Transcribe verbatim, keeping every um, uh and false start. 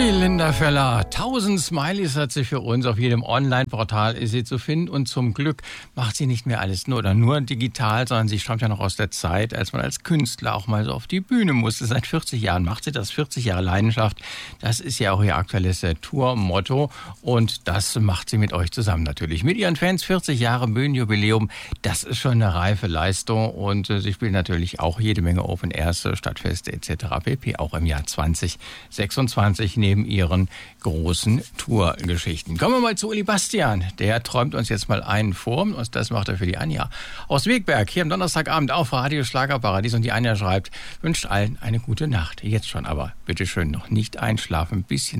Die Linda Feller, tausend Smileys hat sie für uns. Auf jedem Online-Portal ist sie zu finden. Und zum Glück macht sie nicht mehr alles nur oder nur digital, sondern sie stammt ja noch aus der Zeit, als man als Künstler auch mal so auf die Bühne musste. Seit vierzig Jahren macht sie das, vierzig Jahre Leidenschaft. Das ist ja auch ihr aktuelles Tour-Motto. Und das macht sie mit euch zusammen natürlich. Mit ihren Fans vierzig Jahre Bühnenjubiläum. Das ist schon eine reife Leistung. Und äh, sie spielen natürlich auch jede Menge Open Airs, Stadtfeste et cetera pp. Auch im Jahr zwanzig sechsundzwanzig neben ihren großen Tourgeschichten. Kommen wir mal zu Uli Bastian. Der träumt uns jetzt mal einen vor und das macht er für die Anja aus Wegberg hier am Donnerstagabend auf Radio Schlagerparadies. Und die Anja schreibt, wünscht allen eine gute Nacht. Jetzt schon, aber bitteschön noch nicht einschlafen, ein bisschen